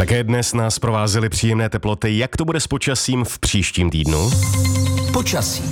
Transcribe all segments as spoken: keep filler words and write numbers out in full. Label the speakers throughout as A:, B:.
A: Také dnes nás provázely příjemné teploty. Jak to bude s počasím v příštím týdnu?
B: Počasí.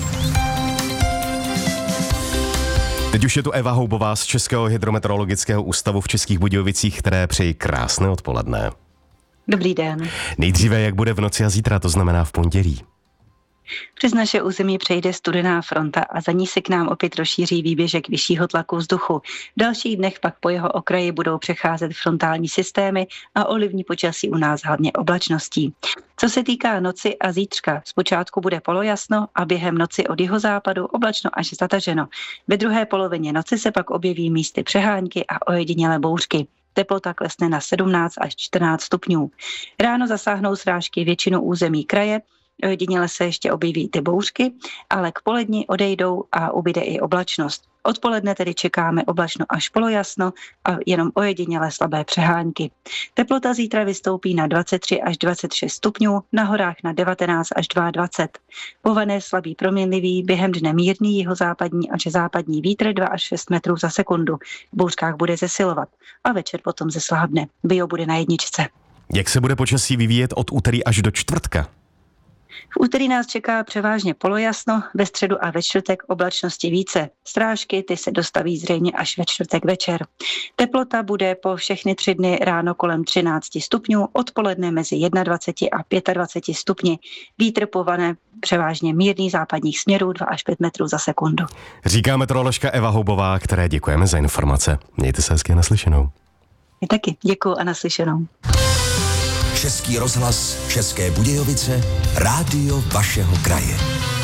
A: Teď už je tu Eva Houbová z Českého hydrometeorologického ústavu v Českých Budějovicích, které přeji krásné odpoledne.
C: Dobrý den.
A: Nejdříve, jak bude v noci a zítra, to znamená v pondělí.
C: Přes naše území přejde studená fronta a za ní se k nám opět rozšíří výběžek vyššího tlaku vzduchu. V dalších dnech pak po jeho okraji budou přecházet frontální systémy a ovlivní počasí u nás hlavně oblačností. Co se týká noci a zítřka, zpočátku bude polojasno a během noci od jihozápadu oblačno až zataženo. Ve druhé polovině noci se pak objeví místy přehánky a ojedinělé bouřky. Teplota klesne na sedmnáct až čtrnáct stupňů. Ráno zasáhnou srážky většinu území kraje, ojediněle se ještě objeví ty bouřky, ale k poledni odejdou a ubyde i oblačnost. Odpoledne tedy čekáme oblačno až polojasno a jenom ojedinělé slabé přehánky. Teplota zítra vystoupí na dvacet tři až dvacet šest stupňů, na horách na devatenáct až dvacet dva. Pované slabý proměnlivý, během dne mírný jihozápadní až západní vítr dva až šest metrů za sekundu. V bouřkách bude zesilovat a večer potom zeslábne. Bio bude na jedničce.
A: Jak se bude počasí vyvíjet od úterý až do čtvrtka?
C: V úterý nás čeká převážně polojasno, ve středu a ve čtvrtek oblačnosti více. Srážky ty se dostaví zřejmě až ve čtvrtek večer. Teplota bude po všechny tři dny ráno kolem třináct stupňů, odpoledne mezi dvacet jedna a dvacet pět stupni. Vítr povane převážně mírný západních směrů dva až pět metrů za sekundu.
A: Říká meteoroložka Eva Houbová, které děkujeme za informace. Mějte se hezky, naslyšenou.
C: My taky děkuju a naslyšenou.
B: Český rozhlas, České Budějovice, rádio vašeho kraje.